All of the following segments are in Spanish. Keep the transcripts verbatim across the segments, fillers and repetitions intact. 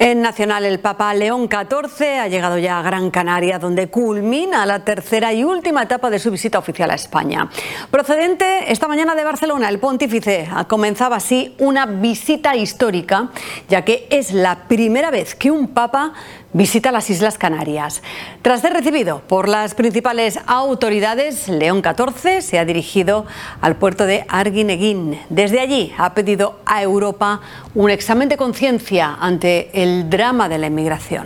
En Nacional, el Papa León catorce ha llegado ya a Gran Canaria, donde culmina la tercera y última etapa de su visita oficial a España. Procedente esta mañana de Barcelona, el pontífice comenzaba así una visita histórica, ya que es la primera vez que un papa visita las Islas Canarias. Tras ser recibido por las principales autoridades, León catorce se ha dirigido al puerto de Arguineguín. Desde allí ha pedido a Europa un examen de conciencia ante el drama de la inmigración.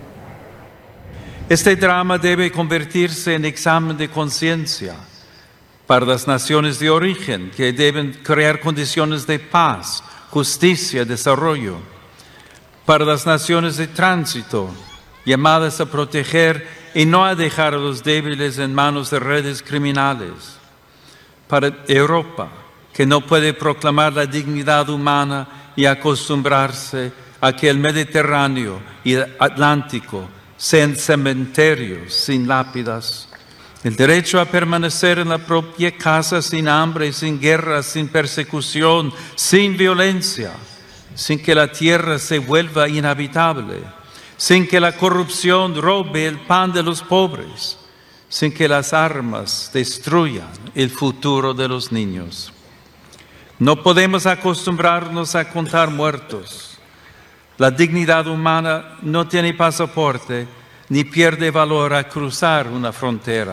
Este drama debe convertirse en examen de conciencia para las naciones de origen, que deben crear condiciones de paz, justicia y desarrollo. Para las naciones de tránsito, llamadas a proteger y no a dejar a los débiles en manos de redes criminales. Para Europa, que no puede proclamar la dignidad humana y acostumbrarse a que el Mediterráneo y el Atlántico sean cementerios sin lápidas. El derecho a permanecer en la propia casa sin hambre, sin guerra, sin persecución, sin violencia, sin que la tierra se vuelva inhabitable, sin que la corrupción robe el pan de los pobres, sin que las armas destruyan el futuro de los niños. No podemos acostumbrarnos a contar muertos. La dignidad humana no tiene pasaporte ni pierde valor a cruzar una frontera.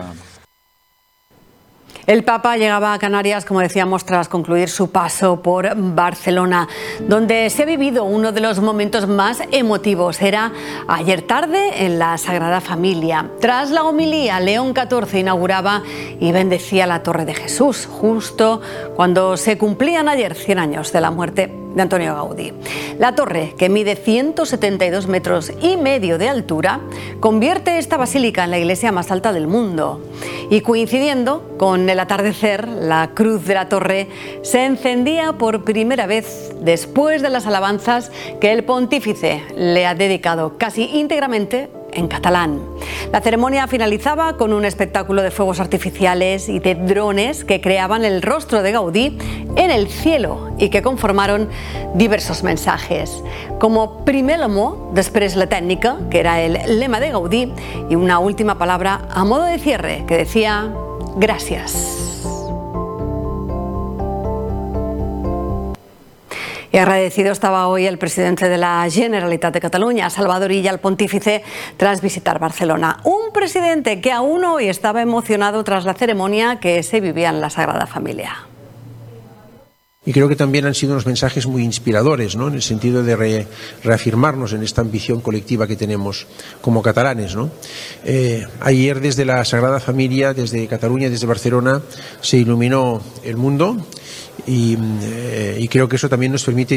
El Papa llegaba a Canarias, como decíamos, tras concluir su paso por Barcelona, donde se ha vivido uno de los momentos más emotivos. Era ayer tarde en la Sagrada Familia. Tras la homilía, León catorce inauguraba y bendecía la Torre de Jesús, justo cuando se cumplían ayer cien años de la muerte de Antonio Gaudí. La torre, que mide ciento setenta y dos metros y medio de altura, convierte esta basílica en la iglesia más alta del mundo. Y coincidiendo con el atardecer, la cruz de la torre se encendía por primera vez después de las alabanzas que el pontífice le ha dedicado casi íntegramente en catalán. La ceremonia finalizaba con un espectáculo de fuegos artificiales y de drones que creaban el rostro de Gaudí en el cielo y que conformaron diversos mensajes, como primer l'amor, després la tècnica, que era el lema de Gaudí, y una última palabra a modo de cierre que decía gracias. Y agradecido estaba hoy el presidente de la Generalitat de Cataluña, Salvador Illa, al pontífice, tras visitar Barcelona. Un presidente que aún hoy estaba emocionado tras la ceremonia que se vivía en la Sagrada Familia. Y creo que también han sido unos mensajes muy inspiradores, ¿no?, en el sentido de re, reafirmarnos en esta ambición colectiva que tenemos como catalanes, ¿no? Eh, ayer desde la Sagrada Familia, desde Cataluña, desde Barcelona, se iluminó el mundo y, eh, y creo que eso también nos permite